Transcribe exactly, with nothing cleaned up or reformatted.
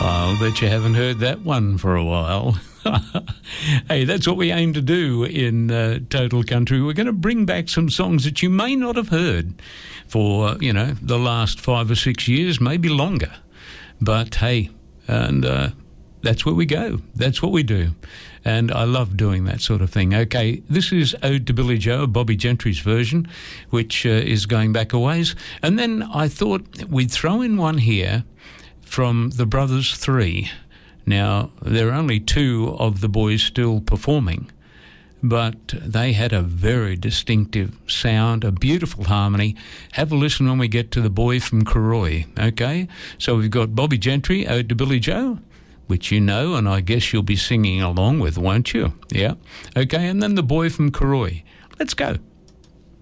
I'll bet you haven't heard that one for a while. Hey, that's what we aim to do in uh, Total Country. We're going to bring back some songs that you may not have heard for, you know, the last five or six years, maybe longer. But, hey, and uh, that's where we go. That's what we do. And I love doing that sort of thing. Okay, this is Ode to Billy Joe, Bobby Gentry's version, which uh, is going back a ways. And then I thought we'd throw in one here from the Brothers Three. Now, there are only two of the boys still performing, but they had a very distinctive sound, a beautiful harmony. Have a listen when we get to The Boy from Karoi, okay? So we've got Bobby Gentry, Ode to Billy Joe, which you know, and I guess you'll be singing along with, won't you? Yeah? Okay, and then The Boy from Karoi. Let's go.